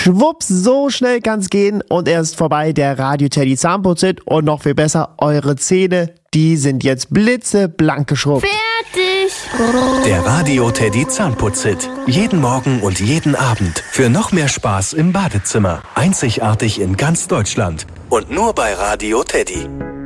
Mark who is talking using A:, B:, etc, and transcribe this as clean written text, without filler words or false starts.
A: Schwupps, so schnell kann's gehen und er ist vorbei, der Radio Teddy Zahnputzhit. Und noch viel besser, eure Zähne, die sind jetzt blitzeblank geschrubbt.
B: Fertig!
C: Der Radio Teddy Zahnputzhit. Jeden Morgen und jeden Abend. Für noch mehr Spaß im Badezimmer. Einzigartig in ganz Deutschland. Und nur bei Radio Teddy.